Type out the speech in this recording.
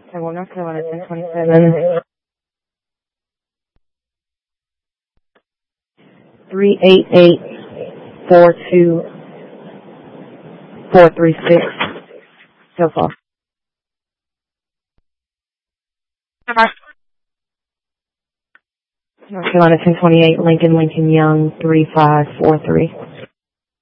Well, North Carolina 1027. 388-42436. So far. North Carolina 1028, Lincoln Young 3543.